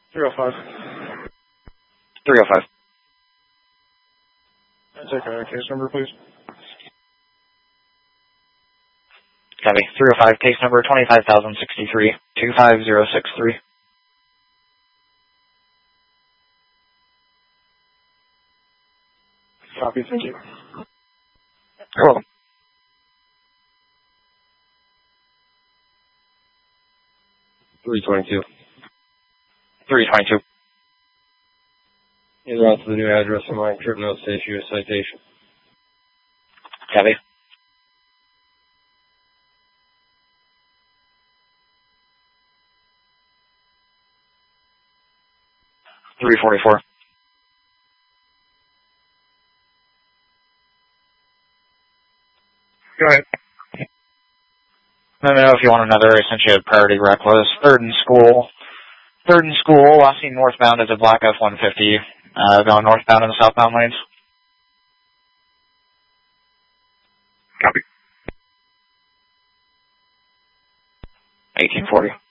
305. 305. Take a case number, please. Copy. 305, case number 25,063, 25063. Copy, thank you. You're welcome. $322. 322. Either out to the new address or my trip notes to issue a citation. Copy. $344. Go ahead. Let me know if you want another. I sent you a priority reckless. Third and school. Last seen northbound is a black F-150. Going northbound in the southbound lanes. Copy. 1840.